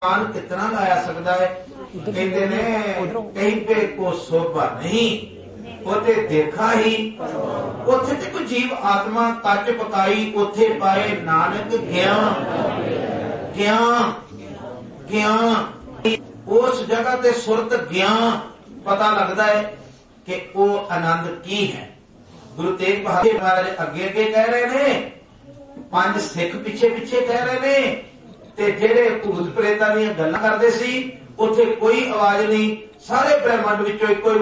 मान कितना लाया सकता है। कहते ने कहीं पे को शोभा नहीं उथे देखा ही, उथे ते कोई जीव आत्मा कच पकाई उथे पाए नानक ज्ञान ज्ञान ज्ञान। उस जगह ते सुरत ज्ञान पता लगता है कि वो आनंद की है। गुरु तेग बहादुर महाराज अगे अगे कह रहे ने, पंज सिख पिछे पिछे कह रहे ने, ते जेड़े भूत प्रेतां दीयां गल्लां करदे सी उत्थे कोई आवाज नहीं, सारे ब्रह्मंड विचों इक्को